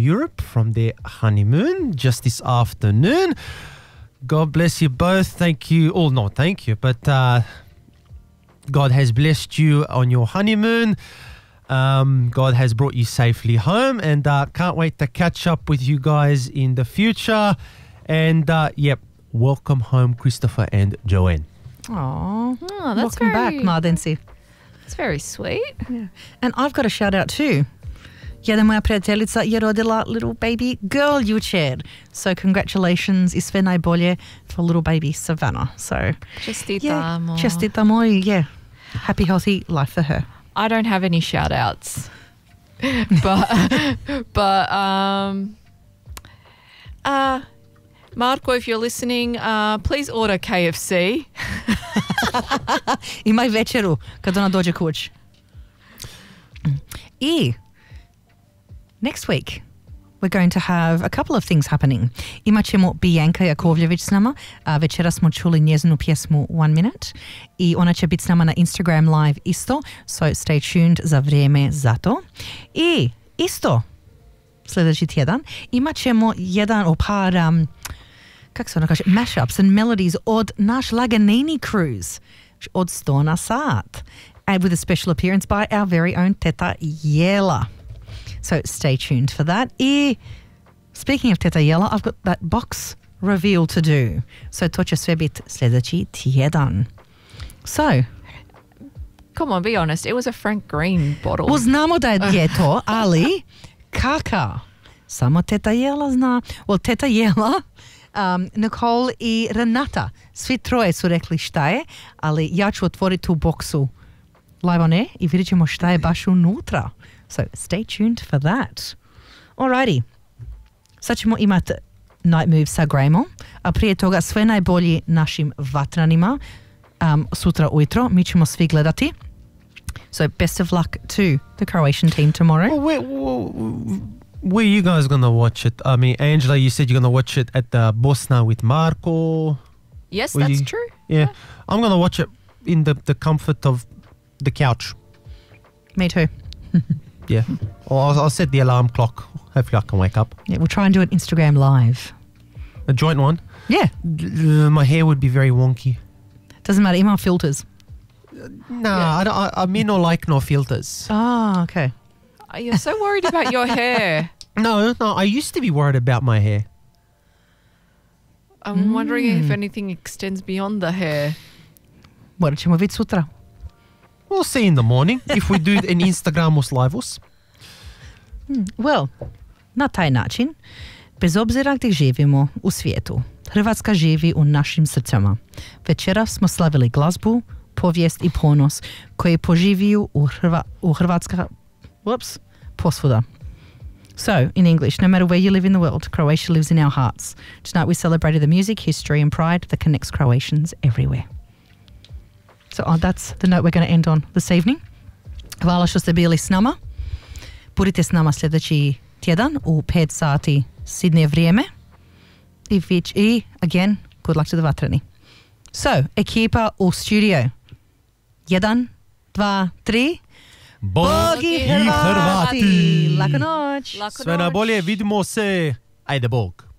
Europe from their honeymoon just this afternoon. God bless you both. Thank you. Oh, not thank you, but God has blessed you on your honeymoon. God has brought you safely home, and can't wait to catch up with you guys in the future. And welcome home, Christopher and Joanne. Oh, that's welcome back, Mardensi. That's very sweet. Yeah. And I've got a shout out too. Jedna moja prijateljica je rodila little baby girl jučer. So congratulations i sve najbolje for little baby Savannah. So Čestitamo. Čestitamo i happy healthy life for her. I don't have any shout outs. but Marco, if you're listening, please order KFC. Imaj večeru kad ona dođe kuć. I next week we're going to have a couple of things happening. Imat ćemo Bianca Jakovljević s nama. Večera smo čuli njezinu pjesmu One Minute i ona će biti s nama na Instagram live isto, so stay tuned za vrijeme za to. I isto sljedeći tjedan imat ćemo par kako se ono kaže, mashups and melodies od naš Laganini cruise od 100 na sat, and with a special appearance by our very own Teta Jela. So stay tuned for that. I speaking of Teta Jela, I've got that box reveal to do. So to će sve biti sljedeći tjedan. So, come on, be honest, it was a Frank Green bottle. Znamo da je to, ali kaka? Samo Teta Jela zna. Well, Teta Jela, Nicole i Renata, svi troje su rekli šta je, ali ja ću otvoriti tu boksu live on air i vidjet ćemo šta je baš unutra. So stay tuned for that. Alrighty. Sad ćemo imati Night Move sa Graham, a prije toga sve najbolji našim vatranima sutra ujutro. Mi ćemo svi gledati. So best of luck to the Croatian team tomorrow. Where are you guys going to watch it? I mean, Angela, you said you're going to watch it at the Bosna with Marco. Yes, that's true. Yeah. I'm going to watch it in the comfort of the couch. Me too. Yeah. I'll set the alarm clock. Hopefully I can wake up. Yeah, we'll try and do it Instagram live. A joint one? Yeah. My hair would be very wonky. Doesn't matter. Email filters. I mean, no like no filters. Oh, okay. You're so worried about your hair. No, I used to be worried about my hair. I'm wondering if anything extends beyond the hair. Morat ćemo vidjeti sutra. We'll see in the morning if we do an Instagramos live-us. Well, na taj način, bez obzira gdje živimo u svijetu, Hrvatska živi u našim srcama. Večera smo slavili glazbu, povijest i ponos koji poživiju u Hrvatska posvuda. So, in English, no matter where you live in the world, Croatia lives in our hearts. Tonight we celebrated the music, history and pride that connects Croatians everywhere. So that's the note we're going to end on this evening. Hvala što ste bili s nama. Budite s nama sljedeći tjedan u 5 sati Sydney vrijeme. I again, good luck to the vatrani. So, ekipa u studio. 1, 2, 3. Bogi Hrvati! Lako noć! Sve najbolje, vidimo se. Ajde Bog.